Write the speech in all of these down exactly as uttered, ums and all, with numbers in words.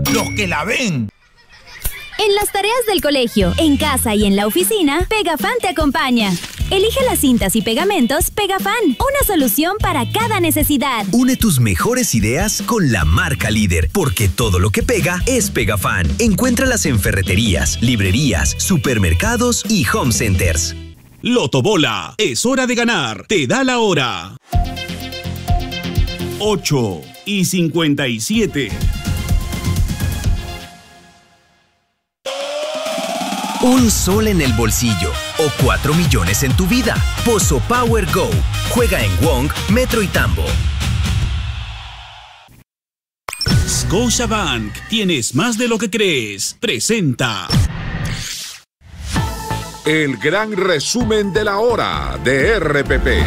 los que la ven. En las tareas del colegio, en casa y en la oficina, Pegafan te acompaña. Elige las cintas y pegamentos Pegafan, una solución para cada necesidad. Une tus mejores ideas con la marca líder, porque todo lo que pega es Pegafan. Encuéntralas en ferreterías, librerías, supermercados y home centers. Lotobola, es hora de ganar. Te da la hora. ocho y cincuenta y siete. Un sol en el bolsillo o cuatro millones en tu vida. Pozo Power Go. Juega en Wong, Metro y Tambo. Scotiabank, tienes más de lo que crees. Presenta el gran resumen de la hora de R P P.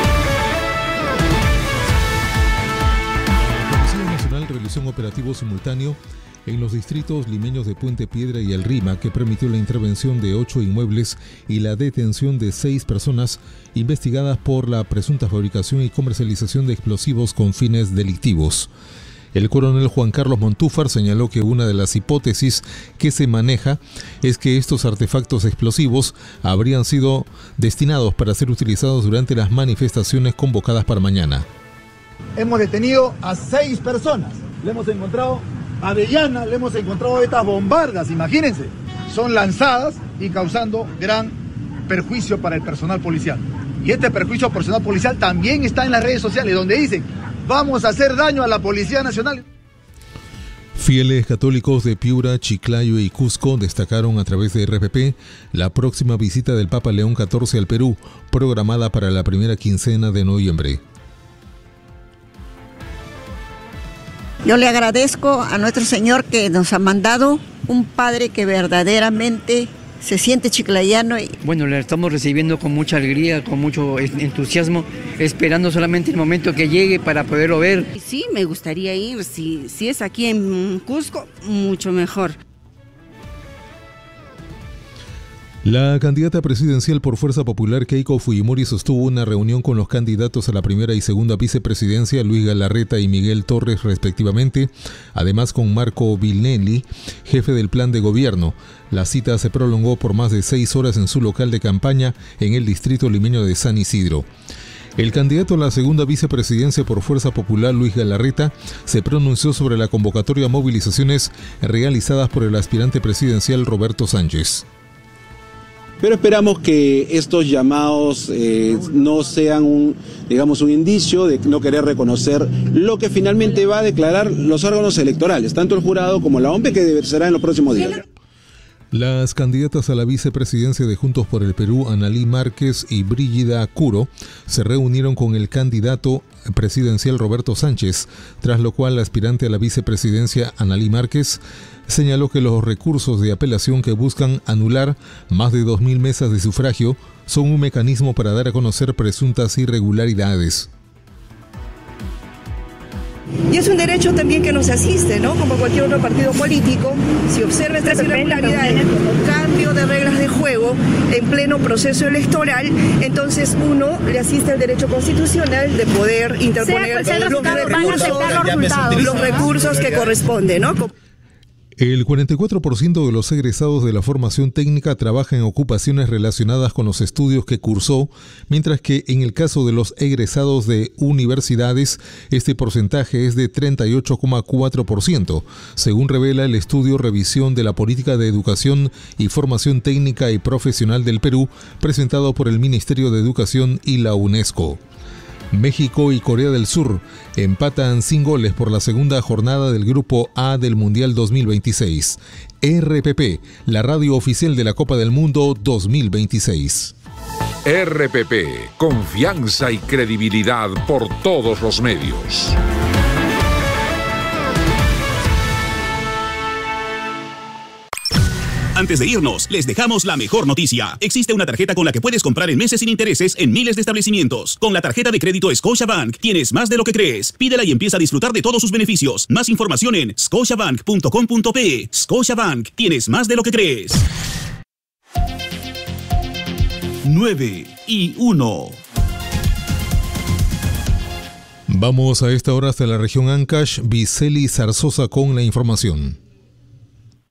La Policía Nacional realizó un operativo simultáneo en los distritos limeños de Puente Piedra y El Rima, que permitió la intervención de ocho inmuebles y la detención de seis personas investigadas por la presunta fabricación y comercialización de explosivos con fines delictivos. El coronel Juan Carlos Montúfar señaló que una de las hipótesis que se maneja es que estos artefactos explosivos habrían sido destinados para ser utilizados durante las manifestaciones convocadas para mañana. Hemos detenido a seis personas. Le hemos encontrado avellana, le hemos encontrado estas bombardas, imagínense, son lanzadas y causando gran perjuicio para el personal policial. Y este perjuicio al personal policial también está en las redes sociales, donde dicen, vamos a hacer daño a la Policía Nacional. Fieles católicos de Piura, Chiclayo y Cusco destacaron a través de R P P la próxima visita del Papa León catorce al Perú, programada para la primera quincena de noviembre. Yo le agradezco a nuestro Señor que nos ha mandado un Padre que verdaderamente se siente chiclayano. Y... Bueno, le estamos recibiendo con mucha alegría, con mucho entusiasmo, esperando solamente el momento que llegue para poderlo ver. Sí, me gustaría ir, si, si es aquí en Cusco, mucho mejor. La candidata presidencial por Fuerza Popular Keiko Fujimori sostuvo una reunión con los candidatos a la primera y segunda vicepresidencia, Luis Galarreta y Miguel Torres respectivamente, además con Marco Vilnelli, jefe del plan de gobierno. La cita se prolongó por más de seis horas en su local de campaña en el distrito limeño de San Isidro. El candidato a la segunda vicepresidencia por Fuerza Popular, Luis Galarreta, se pronunció sobre la convocatoria a movilizaciones realizadas por el aspirante presidencial Roberto Sánchez. Pero esperamos que estos llamados eh, no sean un, digamos, un indicio de no querer reconocer lo que finalmente va a declarar los órganos electorales, tanto el jurado como la O M P, que será en los próximos días. Las candidatas a la vicepresidencia de Juntos por el Perú, Analí Márquez y Brígida Curo, se reunieron con el candidato presidencial Roberto Sánchez, tras lo cual la aspirante a la vicepresidencia, Analí Márquez, señaló que los recursos de apelación que buscan anular más de dos mil mesas de sufragio son un mecanismo para dar a conocer presuntas irregularidades. Y es un derecho también que nos asiste, ¿no? Como cualquier otro partido político, si observa estas irregularidades como cambio de reglas de juego en pleno proceso electoral, entonces uno le asiste al derecho constitucional de poder interponer los recursos, los recursos que corresponden, ¿no? El cuarenta y cuatro por ciento de los egresados de la formación técnica trabaja en ocupaciones relacionadas con los estudios que cursó, mientras que en el caso de los egresados de universidades, este porcentaje es de treinta y ocho coma cuatro por ciento, según revela el estudio Revisión de la Política de Educación y Formación Técnica y Profesional del Perú, presentado por el Ministerio de Educación y la UNESCO. México y Corea del Sur empatan sin goles por la segunda jornada del Grupo A del Mundial dos mil veintiséis. R P P, la radio oficial de la Copa del Mundo dos mil veintiséis. R P P, confianza y credibilidad por todos los medios. Antes de irnos, les dejamos la mejor noticia. Existe una tarjeta con la que puedes comprar en meses sin intereses en miles de establecimientos. Con la tarjeta de crédito Scotiabank tienes más de lo que crees. Pídela y empieza a disfrutar de todos sus beneficios. Más información en scotiabank punto com punto pe. Scotiabank, tienes más de lo que crees. nueve y uno. Vamos a esta hora hasta la región Ancash. Viceli Zarzosa con la información.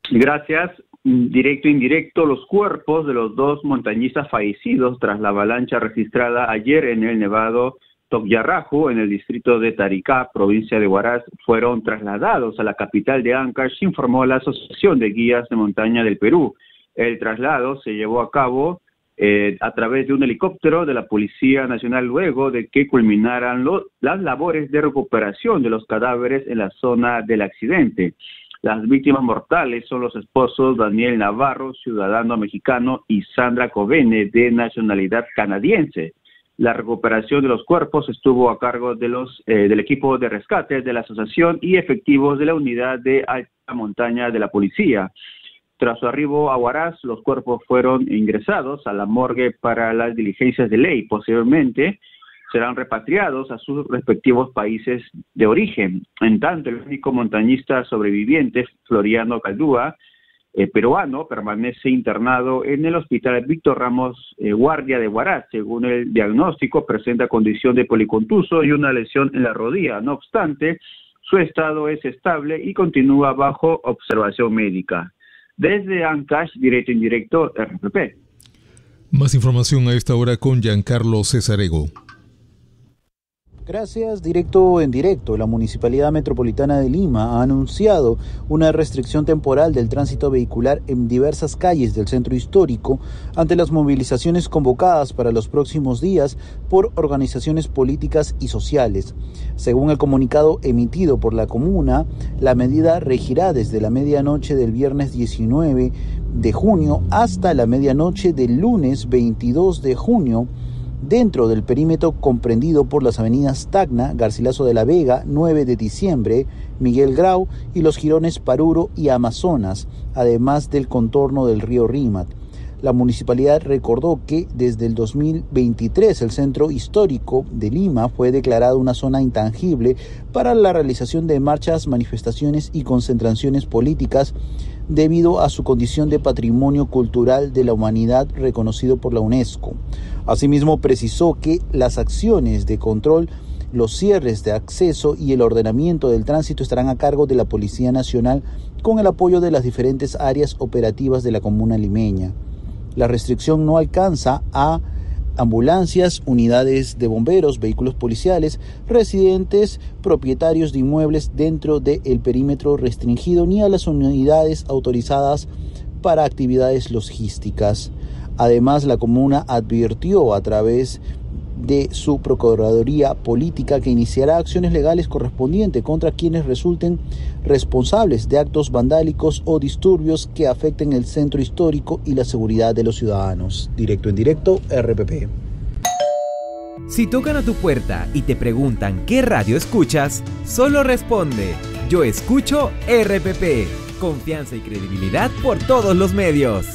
Gracias. Directo e indirecto, los cuerpos de los dos montañistas fallecidos tras la avalancha registrada ayer en el nevado Tokyarraju, en el distrito de Taricá, provincia de Huaraz, fueron trasladados a la capital de Ancash, informó la Asociación de Guías de Montaña del Perú. El traslado se llevó a cabo eh, a través de un helicóptero de la Policía Nacional luego de que culminaran lo, las labores de recuperación de los cadáveres en la zona del accidente. Las víctimas mortales son los esposos Daniel Navarro, ciudadano mexicano, y Sandra Covene, de nacionalidad canadiense. La recuperación de los cuerpos estuvo a cargo de los eh, del equipo de rescate de la asociación y efectivos de la unidad de alta montaña de la policía. Tras su arribo a Huaraz, los cuerpos fueron ingresados a la morgue para las diligencias de ley. Posteriormente, serán repatriados a sus respectivos países de origen. En tanto, el único montañista sobreviviente, Floriano Caldúa, eh, peruano, permanece internado en el Hospital Víctor Ramos eh, Guardia de Huaraz. Según el diagnóstico, presenta condición de policontuso y una lesión en la rodilla. No obstante, su estado es estable y continúa bajo observación médica. Desde Ancash, directo e indirecto, R P P. Más información a esta hora con Giancarlo Cesarego. Gracias, directo en directo. La Municipalidad Metropolitana de Lima ha anunciado una restricción temporal del tránsito vehicular en diversas calles del centro histórico ante las movilizaciones convocadas para los próximos días por organizaciones políticas y sociales. Según el comunicado emitido por la comuna, la medida regirá desde la medianoche del viernes diecinueve de junio hasta la medianoche del lunes veintidós de junio, dentro del perímetro comprendido por las avenidas Tacna, Garcilaso de la Vega, nueve de diciembre, Miguel Grau y los jirones Paruro y Amazonas, además del contorno del río Rímac. La municipalidad recordó que desde el dos mil veintitrés el centro histórico de Lima fue declarado una zona intangible para la realización de marchas, manifestaciones y concentraciones políticas debido a su condición de patrimonio cultural de la humanidad reconocido por la UNESCO. Asimismo, precisó que las acciones de control, los cierres de acceso y el ordenamiento del tránsito estarán a cargo de la Policía Nacional con el apoyo de las diferentes áreas operativas de la comuna limeña. La restricción no alcanza a ambulancias, unidades de bomberos, vehículos policiales, residentes, propietarios de inmuebles dentro del perímetro restringido, ni a las unidades autorizadas para actividades logísticas. Además, la comuna advirtió a través de su Procuraduría Política que iniciará acciones legales correspondientes contra quienes resulten responsables de actos vandálicos o disturbios que afecten el centro histórico y la seguridad de los ciudadanos. Directo en directo, R P P. Si tocan a tu puerta y te preguntan qué radio escuchas, solo responde: yo escucho R P P. Confianza y credibilidad por todos los medios.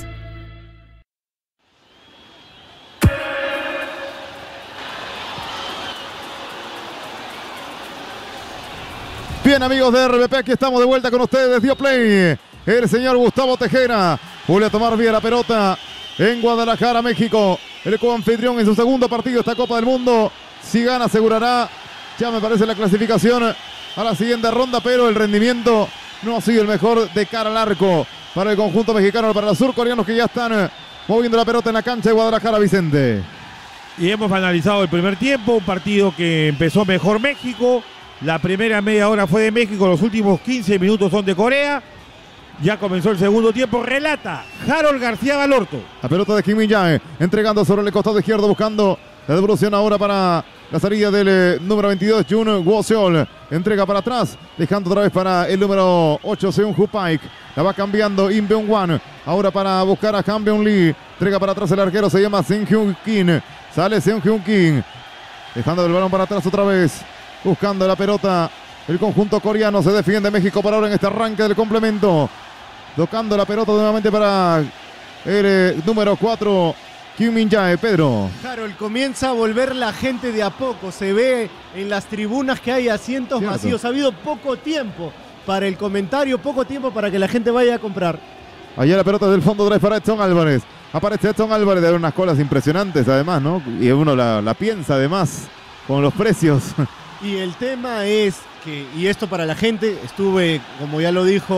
Bien, amigos de R P P, aquí estamos de vuelta con ustedes. Dio play el señor Gustavo Tejera. Vuelve a tomar vía la pelota en Guadalajara, México. El coanfitrión en su segundo partido esta Copa del Mundo. Si gana, asegurará, ya me parece, la clasificación a la siguiente ronda, pero el rendimiento no ha sido el mejor de cara al arco para el conjunto mexicano, para los surcoreanos que ya están moviendo la pelota en la cancha de Guadalajara, Vicente. Y hemos analizado el primer tiempo, un partido que empezó mejor México. La primera media hora fue de México, los últimos quince minutos son de Corea. Ya comenzó el segundo tiempo, relata Harold García Balorto. La pelota de Kim Min-jae, entregando sobre el costado izquierdo, buscando la devolución ahora para la salida del eh, número veintidós, Jun Woo-seol. Entrega para atrás, dejando otra vez para el número ocho, Seung-Hoo Paik. La va cambiando Im Beong-wan, ahora para buscar a Han Beong-lee. Entrega para atrás el arquero, se llama Seung-Hyun Kim. Sale Seung-Hyun Kim, dejando el balón para atrás otra vez. Buscando la pelota, el conjunto coreano. Se defiende México para ahora en este arranque del complemento. Tocando la pelota nuevamente para el eh, número cuatro, Kim Min-jae. Pedro. Harold, comienza a volver la gente de a poco. Se ve en las tribunas que hay asientos Cierto. vacíos. Ha habido poco tiempo para el comentario, poco tiempo para que la gente vaya a comprar. Allá la pelota del fondo drive para Edson Álvarez. Aparece Edson Álvarez, de unas colas impresionantes además, ¿no? Y uno la, la piensa además con los precios. Y el tema es que, y esto para la gente, estuve, como ya lo dijo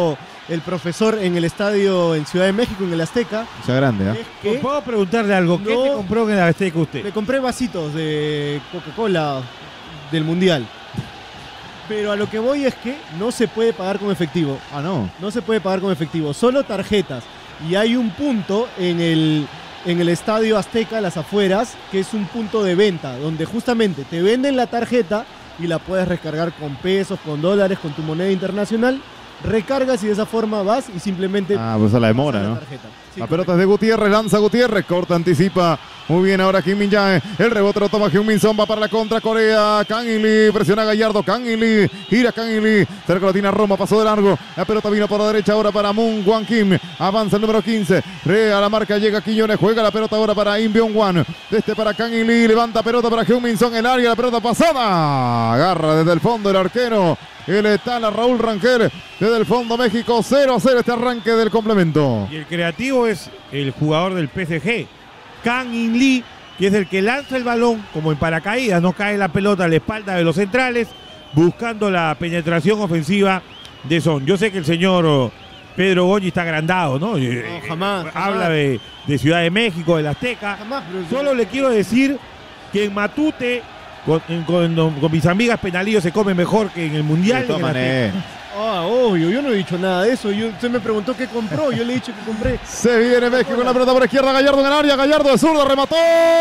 el profesor en el estadio en Ciudad de México, en el Azteca. Sea grande, ¿eh? Es que ¿Puedo preguntarle algo? ¿Qué no- le compró en el Azteca usted? le compré vasitos de Coca-Cola del Mundial. Pero a lo que voy es que no se puede pagar con efectivo. Ah, no. No se puede pagar con efectivo, solo tarjetas. Y hay un punto en el, en el Estadio Azteca, las afueras, que es un punto de venta, donde justamente te venden la tarjeta y la puedes recargar con pesos, con dólares, con tu moneda internacional. Recargas y de esa forma vas y simplemente... Ah, pues a la demora, pasas ¿no? la tarjeta. Sí, La pelota es de Gutiérrez, lanza Gutiérrez, corta, anticipa. Muy bien ahora Kim Min-jae. El rebote lo toma Heung-min Son, va para la contra Corea. Kang In-lee, presiona a Gallardo. Kang In-lee, gira Kang In-lee. Cerca lo tiene a Roma, pasó de largo. La pelota vino por la derecha ahora para Moon Hwan Kim. Avanza el número quince. Re a la marca, llega Quiñones. Juega la pelota ahora para Im Byung-hwan. Este para Kang In-lee, levanta pelota para Heung-min Son. El área, la pelota pasada. Agarra desde el fondo el arquero. El Etala Raúl Rangel. Desde el fondo México cero a cero este arranque del complemento. Y el creativo es el jugador del P S G, Kang In-lee, que es el que lanza el balón como en paracaídas, no cae la pelota a la espalda de los centrales, buscando la penetración ofensiva de Son. Yo sé que el señor Pedro Goñi está agrandado, ¿no? No, jamás, jamás. Habla de, de Ciudad de México, del Azteca. Jamás, pero- Solo le quiero decir que en Matute, con, en- con- con mis amigas Penalillo, se come mejor que en el Mundial. De todas en el Azteca. maneras. Ah, obvio, yo no he dicho nada de eso. Yo, usted me preguntó qué compró, yo le he dicho que compré. Se viene México con la pelota por izquierda. Gallardo en el área. Gallardo de zurda. Remató.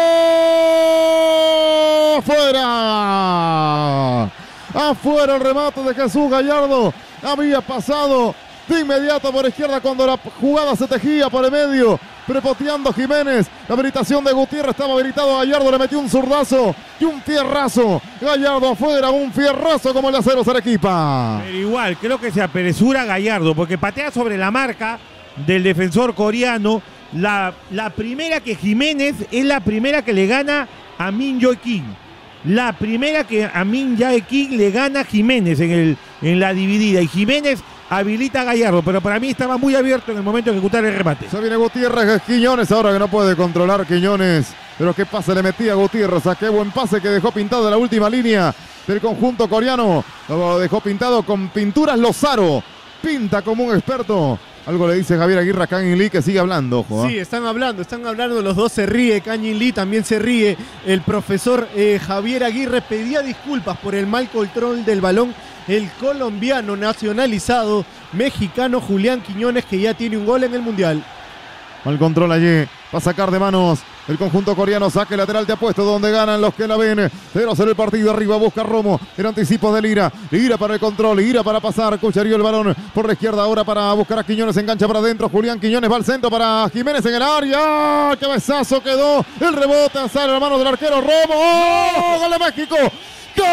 Fuera. Afuera el remate de Jesús Gallardo. Había pasado de inmediato por izquierda cuando la jugada se tejía por el medio. Prepoteando Jiménez. La habilitación de Gutiérrez estaba habilitado. Gallardo le metió un zurdazo y un fierrazo. Gallardo afuera. Un fierrazo como el acero Arequipa. Pero igual, creo que se apresura Gallardo, porque patea sobre la marca del defensor coreano. La, la primera que Jiménez es la primera que le gana a Min Jae-Kim. La primera que a Min Jae-Kim le gana a Jiménez en, el, en la dividida. Y Jiménez habilita a Gallardo, pero para mí estaba muy abierto en el momento de ejecutar el remate. Se viene Gutiérrez, Quiñones ahora que no puede controlar Quiñones. Pero qué pase le metía a Gutiérrez. A qué buen pase que dejó pintado en la última línea del conjunto coreano. Lo dejó pintado con pinturas Lozaro. Pinta como un experto. Algo le dice Javier Aguirre a Kang In-lee, que sigue hablando, ojo. ¿eh? Sí, están hablando, están hablando, los dos se ríe, Kang In-lee también se ríe. El profesor eh, Javier Aguirre pedía disculpas por el mal control del balón. El colombiano nacionalizado mexicano Julián Quiñones, que ya tiene un gol en el Mundial. Mal control allí. Va a sacar de manos el conjunto coreano. Saque lateral te apuesto donde ganan los que la ven. cero cero el partido. Arriba busca Romo. El anticipo de Lira. Lira para el control. Lira para pasar. Cucharío el balón por la izquierda ahora para buscar a Quiñones. Engancha para adentro. Julián Quiñones va al centro para Jiménez en el área. ¡Qué besazo quedó! El rebote sale a la mano del arquero Romo. ¡Oh! ¡Gol de México! ¡Gol!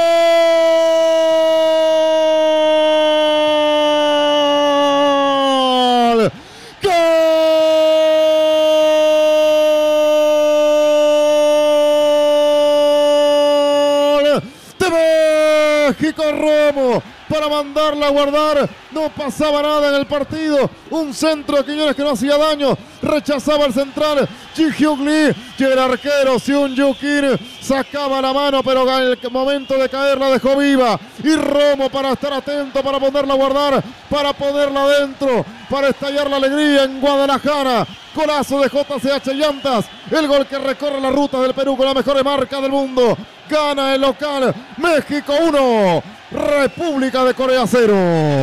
México, Romo para mandarla a guardar. No pasaba nada en el partido. Un centro de Quiñones que no hacía daño. Rechazaba el central Ji Hyun Lee. Y el arquero Seung Yu Kim sacaba la mano, pero en el momento de caer la dejó viva. Y Romo para estar atento, para ponerla a guardar, para ponerla adentro, para estallar la alegría en Guadalajara. Golazo de J C H Llantas. El gol que recorre la ruta del Perú con la mejor marca del mundo. Gana el local. México uno. República de Corea cero.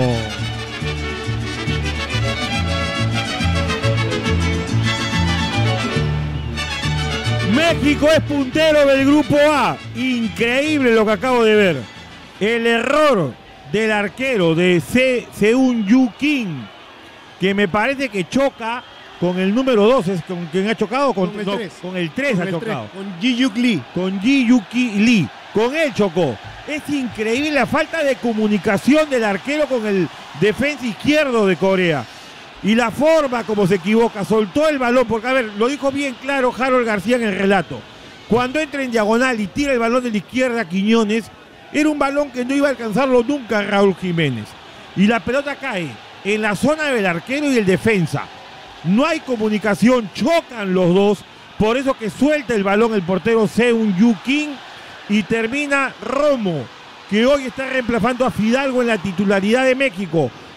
México es puntero del grupo A. Increíble lo que acabo de ver. El error del arquero de Se Seung Yu Kim, que me parece que choca con el número dos, es con quien ha chocado, con, Con el no, tres. con el tres Con ha el chocado. tres, con Ji Yuk Lee. Con Ji Yuk Lee. Con él chocó. Es increíble la falta de comunicación del arquero con el defensa izquierdo de Corea. Y la forma como se equivoca, soltó el balón, porque a ver, lo dijo bien claro Harold García en el relato. Cuando entra en diagonal y tira el balón de la izquierda a Quiñones, era un balón que no iba a alcanzarlo nunca Raúl Jiménez. Y la pelota cae en la zona del arquero y el defensa. No hay comunicación, chocan los dos, por eso que suelta el balón el portero Seung Yu Kim y termina Romo, que hoy está reemplazando a Fidalgo en la titularidad de México.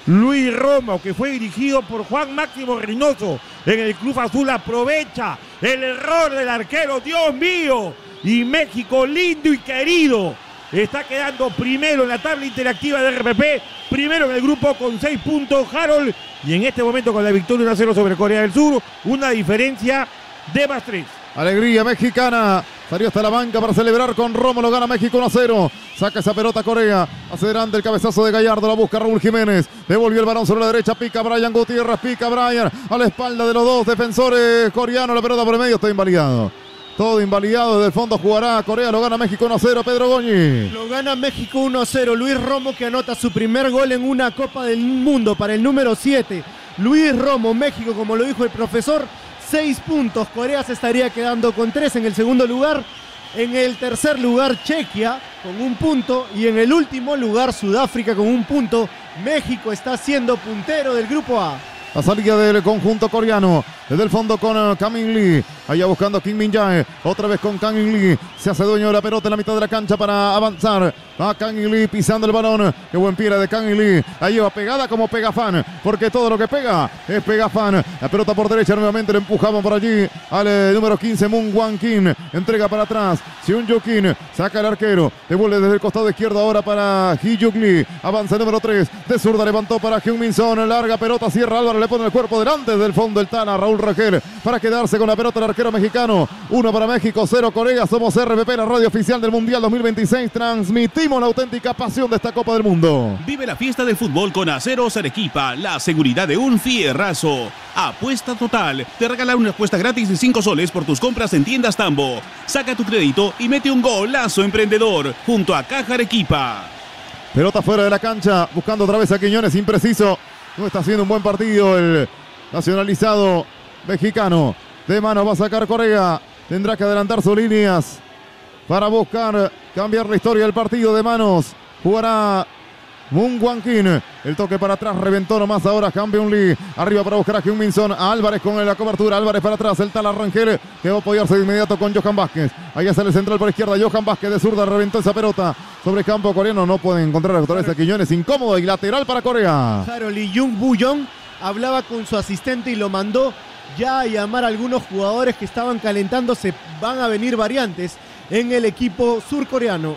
Luis Romo, que fue dirigido por Juan Máximo Reynoso en el Club Azul, aprovecha el error del arquero, Dios mío, y México, lindo y querido, está quedando primero en la tabla interactiva de R P P, primero en el grupo con seis puntos, Harold, y en este momento con la victoria uno a cero sobre Corea del Sur, una diferencia de más tres. Alegría mexicana. Salió hasta la banca para celebrar con Romo. Lo gana México uno a cero. Saca esa pelota Corea. Hacia adelante el cabezazo de Gallardo. La busca Raúl Jiménez. Devolvió el balón sobre la derecha. Pica Brian Gutiérrez. Pica Brian. A la espalda de los dos defensores coreanos. La pelota por el medio está invalidado. Todo invalidado. Desde el fondo jugará Corea. Lo gana México uno a cero. Pedro Goñi. Lo gana México uno a cero. Luis Romo, que anota su primer gol en una Copa del Mundo para el número siete. Luis Romo, México, como lo dijo el profesor, seis puntos. Corea se estaría quedando con tres en el segundo lugar. En el tercer lugar, Chequia con un punto. Y en el último lugar, Sudáfrica con un punto. México está siendo puntero del grupo A. La salida del conjunto coreano. Desde el fondo con uh, Kang In Lee. Allá buscando a Kim Min Jae. Otra vez con Kang In Lee. Se hace dueño de la pelota en la mitad de la cancha para avanzar. Va Kang In Lee pisando el balón. Qué buen pie de Kang In Lee. La lleva pegada como Pegafan. Porque todo lo que pega es Pegafan. La pelota por derecha nuevamente. Le empujamos por allí al eh, número quince, Moon Wan Kim. Entrega para atrás. Seung Joo Kim. Saca el arquero. Devuelve desde el costado izquierdo ahora para Hee Juk Lee. Avanza el número tres. De zurda levantó para Hyun Min Son. Larga pelota. Cierra Álvaro. Le pone el cuerpo delante del fondo el Tana. Raúl Rangel para quedarse con la pelota el arquero mexicano. Uno para México, cero Corea. Somos R P P, la radio oficial del Mundial dos mil veintiséis. Transmitimos la auténtica pasión de esta Copa del Mundo. Vive la fiesta del fútbol con Aceros Arequipa, la seguridad de un fierrazo. Apuesta total. Te regalan una apuesta gratis de cinco soles por tus compras en tiendas Tambo. Saca tu crédito y mete un golazo emprendedor junto a Caja Arequipa. Pelota fuera de la cancha, buscando otra vez a Quiñones, impreciso. No está haciendo un buen partido el nacionalizado mexicano. De mano va a sacar Corea. Tendrá que adelantar sus líneas para buscar cambiar la historia del partido. De manos jugará Moon Wan Kim. El toque para atrás, reventó nomás ahora Campeón Lee. Arriba para buscar a Hyun Min Son. A Álvarez con la cobertura. Álvarez para atrás. El tal Rangel que va a apoyarse de inmediato con Johan Vázquez. Ahí sale el central por izquierda. Johan Vázquez de zurda reventó esa pelota sobre campo coreano. No pueden encontrar otra vez a Quiñones. Incómodo y lateral para Corea. Harold y Jung Boo-yong hablaba con su asistente y lo mandó ya a llamar a algunos jugadores que estaban calentándose. Van a venir variantes en el equipo surcoreano.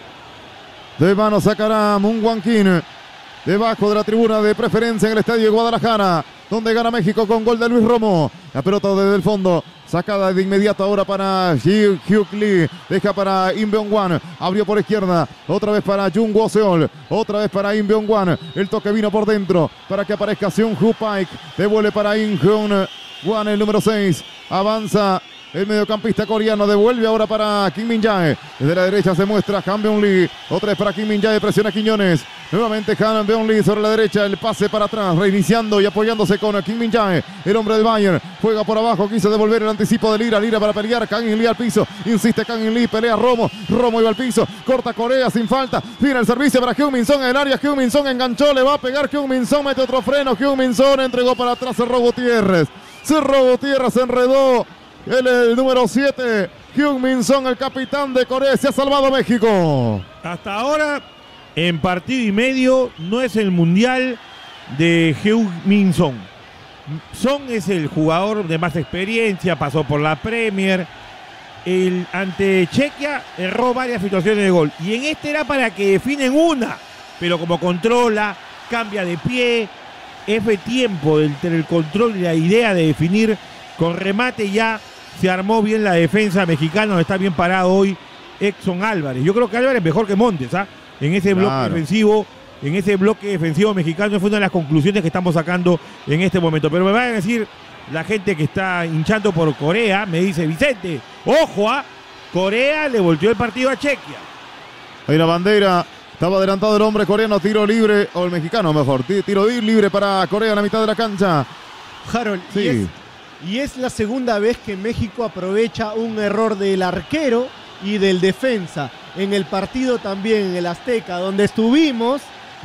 De mano sacará Moon Wan Kim. Debajo de la tribuna de preferencia en el estadio de Guadalajara, donde gana México con gol de Luis Romo. La pelota desde el fondo, sacada de inmediato ahora para Hee Juk Lee. Deja para Im Beong-wan. Abrió por izquierda. Otra vez para Jung Woo-seol. Otra vez para Im Beong-wan. El toque vino por dentro para que aparezca Seung Hoo Paik. Devuelve para Im Hyun-wan, el número seis. Avanza el mediocampista coreano. Devuelve ahora para Kim Min Jae. Desde la derecha se muestra Han Beong-lee. Otra vez para Kim Min Jae. Presiona Quiñones. Nuevamente Han Beong-lee sobre la derecha. El pase para atrás. Reiniciando y apoyándose con Kim Min Jae. El hombre del Bayern. Juega por abajo. Quiso devolver el anticipo de Lira. Lira para pelear. Kang In Lee al piso. Insiste Kang In Lee. Pelea Romo. Romo iba al piso. Corta Corea sin falta. Viene el servicio para Hyun Min Son en el área. Hyun Min Son enganchó. Le va a pegar Hyun Min Son. Mete otro freno. Hyun Min Son entregó para atrás. Cerró Gutiérrez. Cerró Gutiérrez. Se enredó. El, el número siete, Hyun Min Son, el capitán de Corea. Se ha salvado México. Hasta ahora, en partido y medio, no es el mundial de Hyun Min Son. Son es el jugador de más experiencia, pasó por la Premier. El, ante Chequia erró varias situaciones de gol. Y en este era para que definen una. Pero como controla, cambia de pie, F tiempo entre el control y la idea de definir con remate ya. Se armó bien la defensa mexicana, donde está bien parado hoy Edson Álvarez. Yo creo que Álvarez es mejor que Montes, ¿ah? En ese bloque claro. defensivo, en ese bloque defensivo mexicano fue una de las conclusiones que estamos sacando en este momento. Pero me van a decir la gente que está hinchando por Corea, me dice Vicente, ojo, a Corea le volteó el partido a Chequia. Ahí la bandera, estaba adelantado el hombre coreano, tiro libre, o el mexicano mejor, tiro libre para Corea en la mitad de la cancha. Harold, sí. y es... Y es la segunda vez que México aprovecha un error del arquero y del defensa. En el partido también, en el Azteca, donde estuvimos,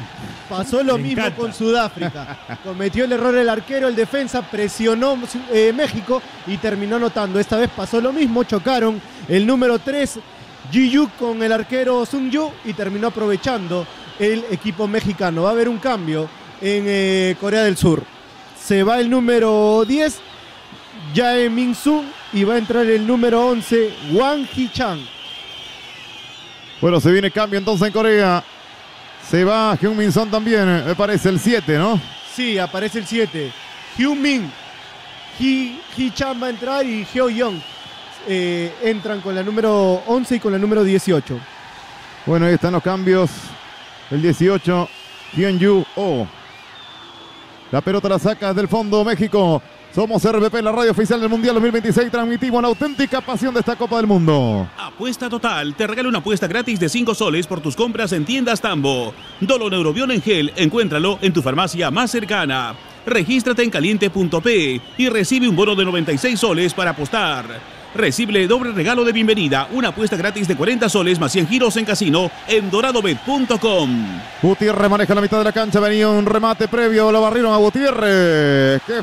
pasó lo Me mismo encanta. Con Sudáfrica. Cometió el error el arquero, el defensa, presionó eh, México y terminó anotando. Esta vez pasó lo mismo, chocaron el número tres, Ji-Yuk con el arquero Seung Joo y terminó aprovechando el equipo mexicano. Va a haber un cambio en eh, Corea del Sur. Se va el número diez, Jae Min-soo, y va a entrar el número once, Wang Hee-chan. Bueno, se viene cambio entonces en Corea. Se va Heung-min Son también, me parece el siete, ¿no? Sí, aparece el siete. Hyun-min, Hee-chan va a entrar y Heo-young eh, entran con la número once y con la número dieciocho. Bueno, ahí están los cambios. El dieciocho, Hyun-yu Oh. La pelota la saca del fondo México. Somos R P P, la radio oficial del Mundial dos mil veintiséis. Transmitimos la auténtica pasión de esta Copa del Mundo. Apuesta Total te regala una apuesta gratis de cinco soles por tus compras en tiendas Tambo. Dolo Neurobión en gel, encuéntralo en tu farmacia más cercana. Regístrate en caliente punto pe y recibe un bono de noventa y seis soles para apostar. Recibe doble regalo de bienvenida, una apuesta gratis de cuarenta soles más cien giros en casino en doradobet punto com. Gutiérrez maneja la mitad de la cancha, venía un remate previo, lo barrieron a Gutiérrez. ¡Qué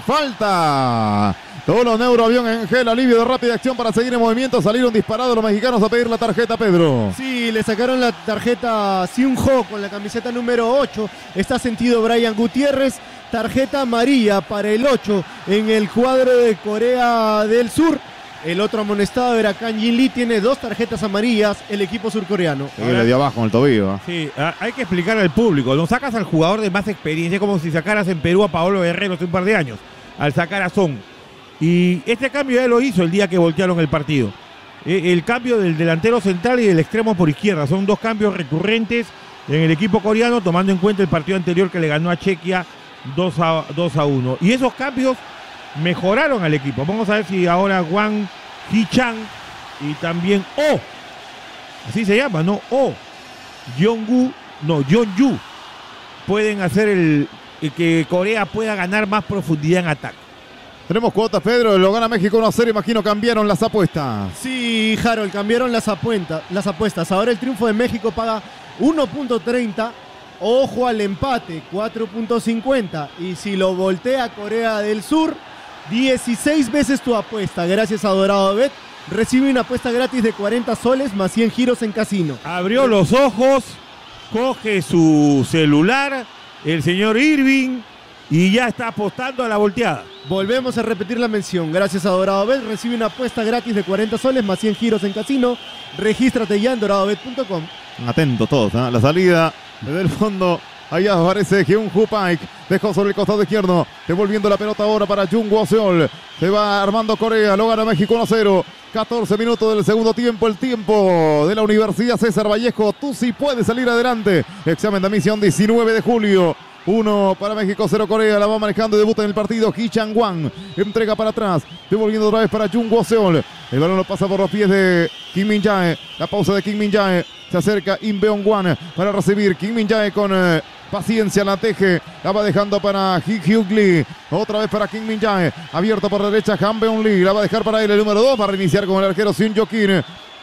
falta! Dolo Neuroavión en gel, alivio de rápida acción para seguir en movimiento. Salieron disparados los mexicanos a pedir la tarjeta, Pedro. Sí, le sacaron la tarjeta Seung-ho con la camiseta número ocho. Está sentido Brian Gutiérrez. Tarjeta amarilla para el ocho en el cuadro de Corea del Sur. El otro amonestado era Kang Jin Lee, tiene dos tarjetas amarillas, el equipo surcoreano. Sí, le dio abajo en el tobillo. ¿eh? Sí, hay que explicar al público. No sacas al jugador de más experiencia, como si sacaras en Perú a Paolo Guerrero hace un par de años, al sacar a Son. Y este cambio ya lo hizo el día que voltearon el partido. El cambio del delantero central y del extremo por izquierda. Son dos cambios recurrentes en el equipo coreano, tomando en cuenta el partido anterior que le ganó a Chequia dos a uno. Y esos cambios mejoraron al equipo. Vamos a ver si ahora Wang Hee-chan y también Oh, así se llama, ¿no? Oh, Jong-gu, no, Jong-yu, pueden hacer el, el que Corea pueda ganar más profundidad en ataque. Tenemos cuotas, Pedro, lo gana México uno a cero, imagino cambiaron las apuestas. Sí, Harold, cambiaron las, apuenta, las apuestas. Ahora el triunfo de México paga uno punto treinta. Ojo al empate, cuatro punto cincuenta. Y si lo voltea Corea del Sur, dieciséis veces tu apuesta. Gracias a Dorado Bet. Recibe una apuesta gratis de cuarenta soles más cien giros en casino. Abrió los ojos, coge su celular, el señor Irving, y ya está apostando a la volteada. Volvemos a repetir la mención. Gracias a Dorado Bet, recibe una apuesta gratis de cuarenta soles más cien giros en casino. Regístrate ya en doradobet punto com. Atentos todos, ¿eh? La salida desde el fondo. Allá aparece Hyun-Woo Park. Dejó sobre el costado izquierdo. Devolviendo la pelota ahora para Jung Woo-seol. Se va armando Corea. Lo gana México uno a cero. catorce minutos del segundo tiempo. El tiempo de la Universidad César Vallejo. Tú sí puedes salir adelante. Examen de admisión diecinueve de julio. uno para México, cero Corea. La va manejando y debuta en el partido Hee-chan Wang. Entrega para atrás. Devolviendo otra vez para Jung Woo-seol. El balón lo pasa por los pies de Kim Min-jae. La pausa de Kim Min-jae. Se acerca Im Beong-wan para recibir. Kim Min-jae con eh, paciencia la teje. La va dejando para Hee-hyuk Lee. Otra vez para Kim Min-jae. Abierto por derecha Han Beong-lee. La va a dejar para él el número dos. Va a reiniciar con el arquero Seung Jo-kim.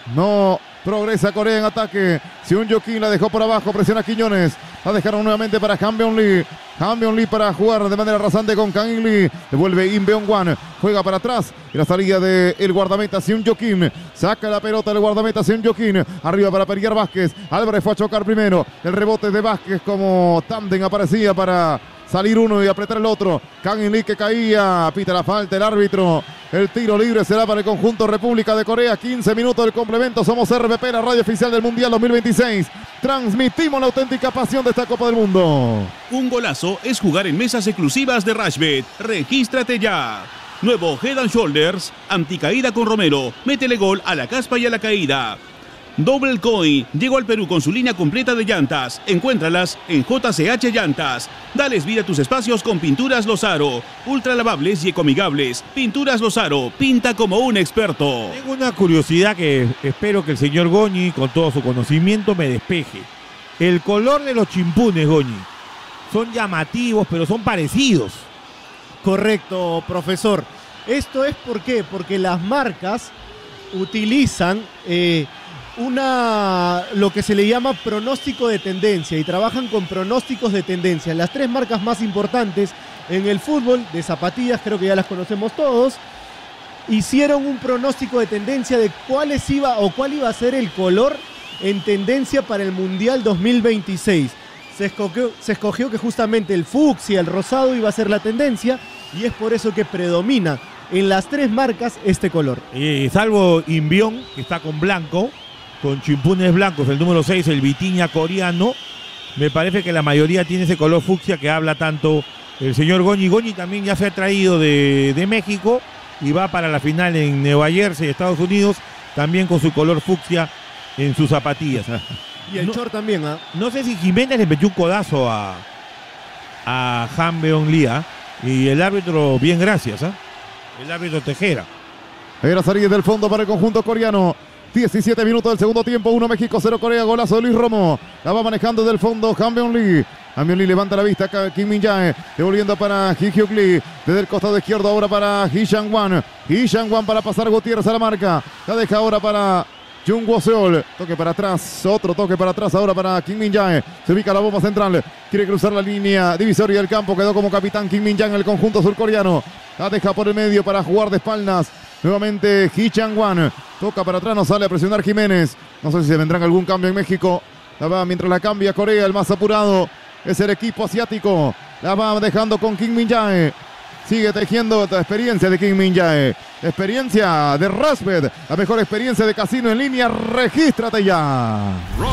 No progresa Corea en ataque. Seung Jo-kim la dejó por abajo. Presiona Quiñones. La dejaron nuevamente para Han Beong-lee. Han Beong-lee para jugar de manera rasante con Kang In-lee. Devuelve Im Beong-wan. Juega para atrás. Y la salida del guardameta Seung Jo-kim. Saca la pelota del guardameta Seung Jo-kim. Arriba para Perier Vázquez. Álvarez fue a chocar primero. El rebote de Vázquez como tándem aparecía para salir uno y apretar el otro. Kang In-lee que caía. Pita la falta el árbitro. El tiro libre será para el conjunto República de Corea. quince minutos del complemento. Somos R P P, la radio oficial del Mundial dos mil veintiséis. Transmitimos la auténtica pasión de esta Copa del Mundo. Un golazo es jugar en mesas exclusivas de Rashbet. Regístrate ya. Nuevo Head and Shoulders, anticaída con Romero. Métele gol a la caspa y a la caída. Double Coin llegó al Perú con su línea completa de llantas. Encuéntralas en J C H Llantas. Dales vida a tus espacios con Pinturas Lozaro. Ultra lavables y ecoamigables. Pinturas Lozaro. Pinta como un experto. Tengo una curiosidad que espero que el señor Goñi, con todo su conocimiento, me despeje. El color de los chimpunes, Goñi, son llamativos, pero son parecidos. Correcto, profesor. Esto es ¿por qué? Porque las marcas utilizan eh, una lo que se le llama pronóstico de tendencia y trabajan con pronósticos de tendencia. Las tres marcas más importantes en el fútbol de zapatillas, creo que ya las conocemos todos, hicieron un pronóstico de tendencia de cuáles iba o cuál iba a ser el color en tendencia para el Mundial dos mil veintiséis. Se escogió, se escogió que justamente el fucsia, el rosado iba a ser la tendencia y es por eso que predomina en las tres marcas este color. Eh, salvo Invión, que está con blanco, con chimpunes blancos, el número seis, el Vitiña coreano, me parece que la mayoría tiene ese color fucsia que habla tanto el señor Goñi. Goñi también ya se ha traído de, de México y va para la final en Nueva Jersey, Estados Unidos, también con su color fucsia en sus zapatillas. Y el no, short también, ¿ah? No sé si Jiménez le metió un codazo a, a Han Beong-lia y el árbitro, bien gracias, ¿ah? El árbitro Tejera. Era salir del fondo para el conjunto coreano. diecisiete minutos del segundo tiempo, uno México, cero Corea, golazo de Luis Romo. La va manejando desde el fondo Han Beong-lee. Han Beong-lee levanta la vista, Kim Min-jae, devolviendo para Ji Hyuk Lee. Desde el costado izquierdo ahora para Hee Sang-wan. Hee Sang-wan para pasar Gutiérrez a la marca. La deja ahora para Jung Woo-seol, toque para atrás, otro toque para atrás ahora para Kim Min-jae. Se ubica la bomba central, quiere cruzar la línea divisoria del campo, quedó como capitán Kim Min-jae en el conjunto surcoreano. La deja por el medio para jugar de espaldas. Nuevamente Hee Sang-wan, toca para atrás, no sale a presionar Jiménez. No sé si se vendrán algún cambio en México. La va mientras la cambia Corea, el más apurado es el equipo asiático. La va dejando con Kim Min-jae. Sigue tejiendo la experiencia de Kim Min-jae. Experiencia de Rosbet. La mejor experiencia de casino en línea. Regístrate ya.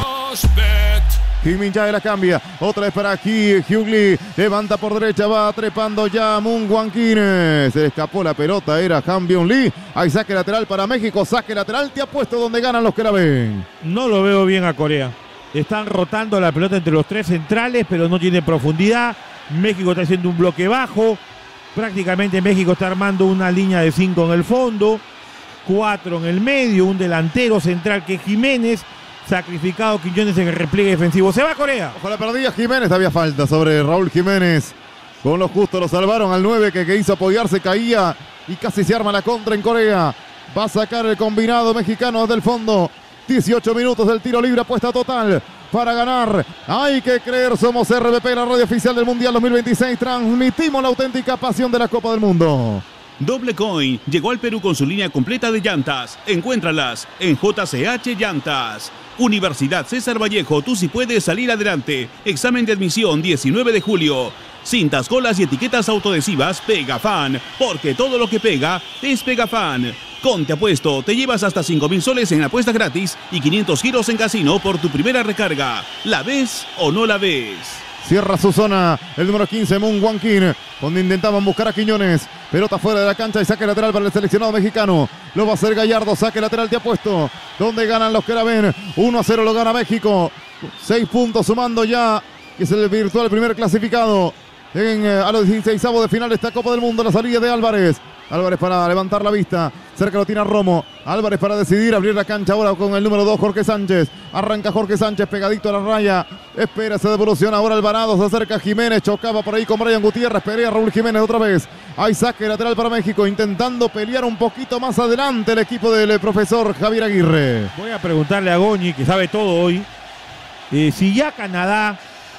Rosbet. Kim Min-jae la cambia. Otra vez para Ki Hyuk Lee. Levanta por derecha. Va trepando ya Moon Hwan-kin. Se escapó la pelota. Era Han Beong-lee. Hay saque lateral para México. Saque lateral. Te apuesto donde ganan los que la ven. No lo veo bien a Corea. Están rotando la pelota entre los tres centrales, pero no tiene profundidad. México está haciendo un bloque bajo. Prácticamente México está armando una línea de cinco en el fondo, cuatro en el medio, un delantero central que es Jiménez, sacrificado Quiñones en el repliegue defensivo. Se va Corea. Ojalá perdía Jiménez, había falta sobre Raúl Jiménez. Con lo justo lo salvaron al nueve que, que hizo apoyarse, caía y casi se arma la contra en Corea. Va a sacar el combinado mexicano desde el fondo. dieciocho minutos del tiro libre, apuesta total para ganar. Hay que creer, somos R B P, la radio oficial del Mundial dos mil veintiséis. Transmitimos la auténtica pasión de la Copa del Mundo. Doble Coin llegó al Perú con su línea completa de llantas. Encuéntralas en J C H Llantas. Universidad César Vallejo, tú sí puedes salir adelante. Examen de admisión diecinueve de julio. Cintas, colas y etiquetas autoadhesivas Pegafan, porque todo lo que pega es Pegafan. Con Te Apuesto te llevas hasta cinco mil soles en apuestas gratis y quinientos giros en casino por tu primera recarga. ¿La ves o no la ves? Cierra su zona el número quince, Moon Hwan-kin, donde intentaban buscar a Quiñones. Pelota fuera de la cancha y saque lateral para el seleccionado mexicano. Lo va a hacer Gallardo, saque lateral Te Apuesto. Donde ganan los que la ven. uno a cero lo gana México. seis puntos sumando ya, que es el virtual primer clasificado. En, eh, a los dieciseisavos de final de esta Copa del Mundo, la salida de Álvarez. Álvarez para levantar la vista. Cerca lo tiene Romo. Álvarez para decidir abrir la cancha ahora con el número dos, Jorge Sánchez. Arranca Jorge Sánchez pegadito a la raya. Espera, se devoluciona ahora Alvarado. Se acerca Jiménez. Chocaba por ahí con Brian Gutiérrez. Pelea Raúl Jiménez otra vez. Hay saque lateral para México. Intentando pelear un poquito más adelante el equipo del profesor Javier Aguirre. Voy a preguntarle a Goñi, que sabe todo hoy. Eh, si ya Canadá,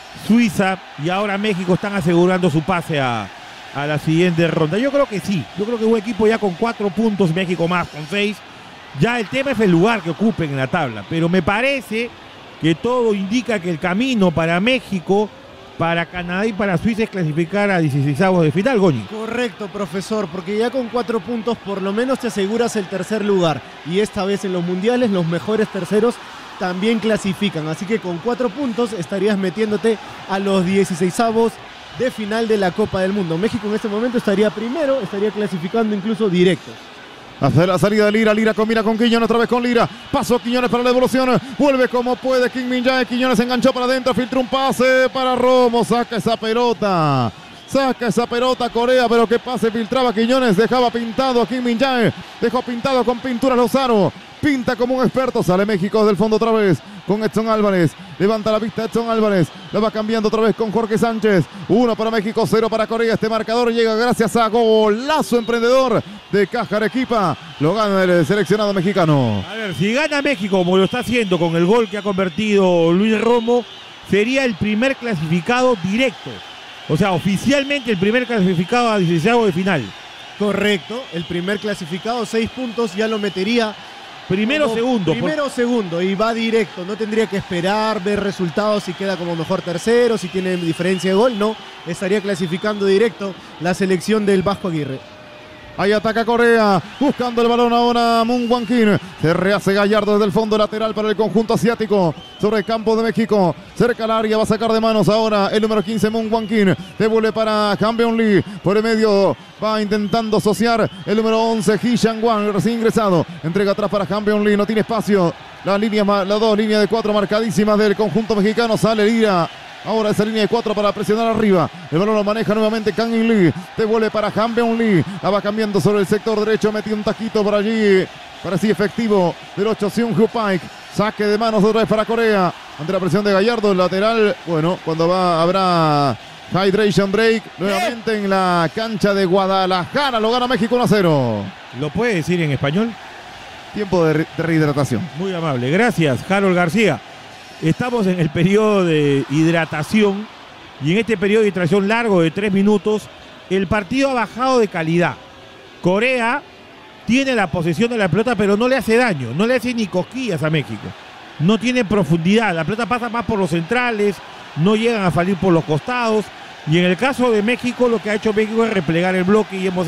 Suiza y ahora México están asegurando su pase a, a la siguiente ronda. Yo creo que sí. Yo creo que un equipo ya con cuatro puntos, México más con seis. Ya el tema es el lugar que ocupen en la tabla. Pero me parece que todo indica que el camino para México, para Canadá y para Suiza es clasificar a dieciseisavos de final, Goñi. Correcto, profesor, porque ya con cuatro puntos por lo menos te aseguras el tercer lugar. Y esta vez en los mundiales los mejores terceros también clasifican, así que con cuatro puntos estarías metiéndote a los dieciseisavos de final de la Copa del Mundo. México en este momento estaría primero, estaría clasificando incluso directo. Hace la salida de Lira, Lira combina con Quiñones, otra vez con Lira, pasó Quiñones para la devolución, vuelve como puede Kim Min-jae, Quiñones enganchó para adentro, filtra un pase para Romo, saca esa pelota. Saca esa pelota Corea, pero que pase filtraba Quiñones, dejaba pintado a Kim Min-jae, dejó pintado con pintura Lozano, pinta como un experto, sale México desde el fondo otra vez con Edson Álvarez, levanta la vista Edson Álvarez, la va cambiando otra vez con Jorge Sánchez, uno para México, cero para Corea, este marcador llega gracias a golazo emprendedor de Caja Arequipa, lo gana el seleccionado mexicano. A ver, si gana México como lo está haciendo con el gol que ha convertido Luis Romo, sería el primer clasificado directo. O sea, oficialmente el primer clasificado a dieciseisavos de final. Correcto, el primer clasificado, seis puntos, ya lo metería Primero como segundo. Primero segundo y va directo. No tendría que esperar, ver resultados, si queda como mejor tercero, si tiene diferencia de gol. No, estaría clasificando directo la selección del Vasco Aguirre. Ahí ataca Corea, buscando el balón ahora Moon Hwan Kim. Se rehace Gallardo desde el fondo lateral para el conjunto asiático. Sobre el campo de México, cerca al área, va a sacar de manos ahora el número quince, Moon Hwan Kim. Devuelve para Han Beon-lee, por el medio va intentando asociar el número once, Hee Chang-wan, recién ingresado. Entrega atrás para Han Beon-lee, no tiene espacio. Las líneas, las dos líneas de cuatro marcadísimas del conjunto mexicano, sale Lira. Ahora esa línea de cuatro para presionar arriba. El balón lo maneja nuevamente Kang In Lee. Devuelve para Han Beon-lee. La va cambiando sobre el sector derecho. Metió un taquito por allí. Parecía efectivo del ocho, Seung-Hoo Park. Saque de manos otra vez para Corea. Ante la presión de Gallardo, el lateral. Bueno, cuando va habrá hydration break. Nuevamente en la cancha de Guadalajara. Lo gana México uno a cero. ¿Lo puede decir en español? Tiempo de, re de rehidratación. Muy amable. Gracias, Harold García. Estamos en el periodo de hidratación y en este periodo de hidratación largo de tres minutos, el partido ha bajado de calidad. Corea tiene la posesión de la pelota, pero no le hace daño, no le hace ni cosquillas a México. No tiene profundidad, la pelota pasa más por los centrales, no llegan a salir por los costados. Y en el caso de México, lo que ha hecho México es replegar el bloque y hemos